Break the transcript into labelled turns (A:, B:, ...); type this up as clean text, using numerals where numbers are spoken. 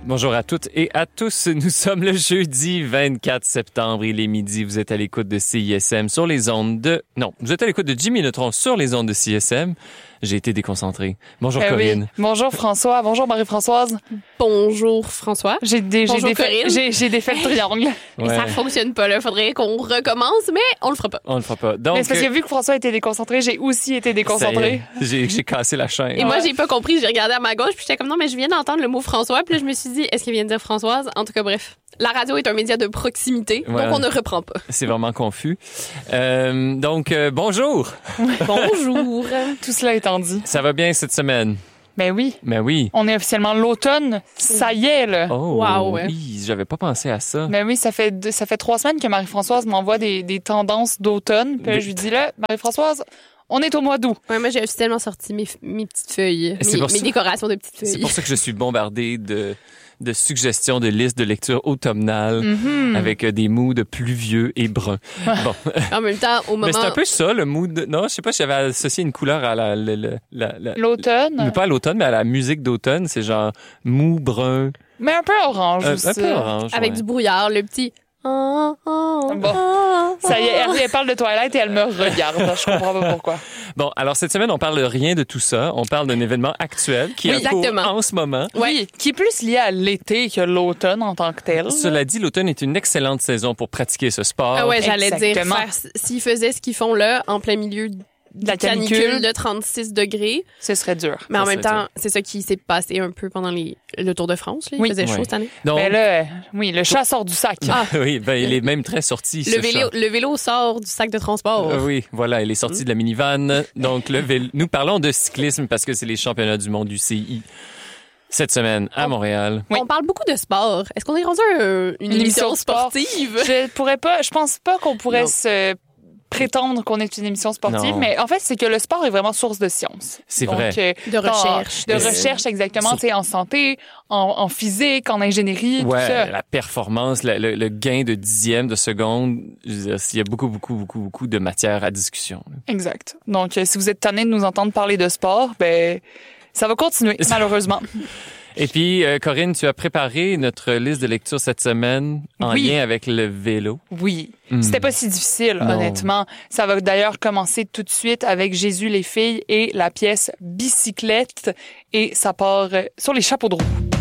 A: Bonjour à toutes et à tous. Nous sommes le jeudi 24 septembre. Il est midi. Vous êtes à l'écoute de CISM sur les ondes de... Non, vous êtes à l'écoute de Jimmy Neutron sur les ondes de CISM. J'ai été déconcentré. Bonjour Corinne.
B: Oui. Bonjour François. Bonjour Marie-Françoise.
C: Bonjour François.
B: J'ai défait le triangle.
C: Ouais. Ça fonctionne pas là. Faudrait qu'on recommence, mais on le fera pas.
A: On le fera pas. Donc,
B: mais c'est parce que vu que François était déconcentré, j'ai aussi été déconcentré.
A: J'ai cassé la chaîne.
C: Et moi, j'ai pas compris. J'ai regardé à ma gauche, puis j'étais comme non, mais je viens d'entendre le mot François, puis là, je me suis dit, est-ce qu'il vient de dire Françoise? En tout cas, bref. La radio est un média de proximité, donc on ne reprend pas.
A: C'est vraiment confus. Bonjour.
C: Bonjour.
B: Tout cela étant dit.
A: Ça va bien cette semaine?
B: Ben oui.
A: Ben oui.
B: On est officiellement l'automne. Ça y est, là.
A: Oh,
C: wow.
A: Oui, j'avais pas pensé à ça.
B: Ben oui, ça fait 3 semaines que Marie-Françoise m'envoie des tendances d'automne. Puis là, je lui dis là, Marie-Françoise, on est au mois d'août.
C: Ouais, moi, j'ai officiellement sorti mes petites feuilles, mes décorations de petites feuilles.
A: C'est pour ça que je suis bombardée de suggestions de listes de lecture automnale avec des moods pluvieux et bruns. Bon.
C: En même temps, au moment...
A: Mais c'est un peu ça, le mood... Non, je sais pas si j'avais associé une couleur à
B: l'automne.
A: Mais pas à l'automne, mais à la musique d'automne. C'est genre mou, brun.
B: Mais un peu orange aussi.
A: Un peu orange,
C: avec du brouillard, le petit...
B: Bon, ça y est, elle parle de Twilight et elle me regarde. Je comprends pas pourquoi.
A: Bon, alors cette semaine, on parle de rien de tout ça. On parle d'un événement actuel qui est en ce moment.
B: Oui, qui est plus lié à l'été que l'automne en tant que tel.
A: Cela dit, l'automne est une excellente saison pour pratiquer ce sport.
C: Ah ouais, j'allais dire, s'ils faisaient ce qu'ils font là, en plein milieu de la canicule de 36 degrés.
B: Ce serait dur.
C: Mais en même temps, c'est ça qui s'est passé un peu pendant le Tour de France. Là. Il faisait chaud cette année.
A: Donc,
B: ben là, oui, le chat sort du sac.
A: Ah. Oui, ben il est même très sorti.
C: Le vélo sort du sac de transport.
A: Oui, voilà, il est sorti de la minivan. Donc, nous parlons de cyclisme parce que c'est les championnats du monde du CI. Cette semaine, à Montréal.
C: Oui. On parle beaucoup de sport. Est-ce qu'on est rendu une émission sportive?
B: Je pense pas qu'on pourrait se prétendre qu'on est une émission sportive, non. Mais en fait, c'est que le sport est vraiment source de science.
A: C'est vrai.
C: De recherche.
B: De recherche, exactement. Tu sais, en santé, en physique, en ingénierie, tout ça.
A: La performance, le gain de dixièmes de seconde, il y a beaucoup de matière à discussion.
B: Exact. Donc, si vous êtes tanné de nous entendre parler de sport, ben, ça va continuer, malheureusement.
A: Et puis, Corinne, tu as préparé notre liste de lecture cette semaine en lien avec le vélo.
B: Oui. C'était pas si difficile, honnêtement. Ça va d'ailleurs commencer tout de suite avec Jésus, les filles et la pièce Bicyclette. Et ça part sur les chapeaux de roue.